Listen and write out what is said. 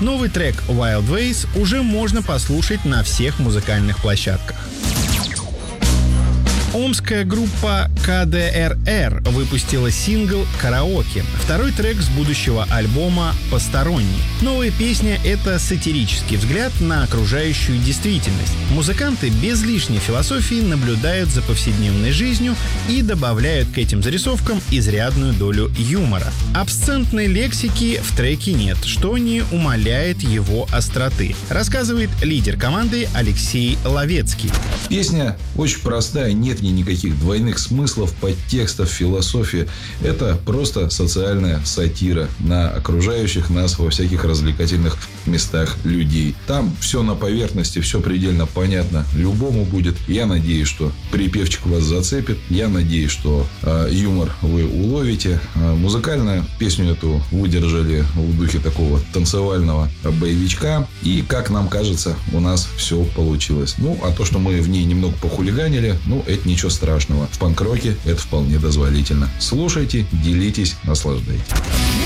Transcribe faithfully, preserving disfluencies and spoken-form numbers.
Новый трек Wild Ways уже можно послушать на всех музыкальных площадках. Омская группа ка дэ эр эр выпустила сингл «Караоке», второй трек с будущего альбома «Посторонний». Новая песня — это сатирический взгляд на окружающую действительность. Музыканты без лишней философии наблюдают за повседневной жизнью и добавляют к этим зарисовкам изрядную долю юмора. Обсцентной лексики в треке нет, что не умаляет его остроты, рассказывает лидер команды Алексей Ловецкий. Песня очень простая, нет в ней никаких двойных смыслов, подтекстов, философии. Это просто социальная сатира на окружающих нас во всяких развлекательных местах людей. Там все на поверхности, все предельно понятно. Любому будет. Я надеюсь, что припевчик вас зацепит. Я надеюсь, что э, юмор вы уловите. Э, музыкально песню эту выдержали в духе такого танцевального боевичка. И, как нам кажется, у нас все получилось. Ну, а то, что мы в ней немного похулиганили, ну, это ничего страшного. В панк-роке это вполне дозволительно. Слушайте, делитесь, наслаждайтесь.